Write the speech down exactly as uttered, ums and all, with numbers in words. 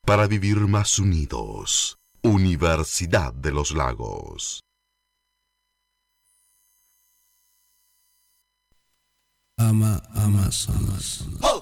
para vivir más unidos. Universidad de los Lagos. Ama, amas, amas.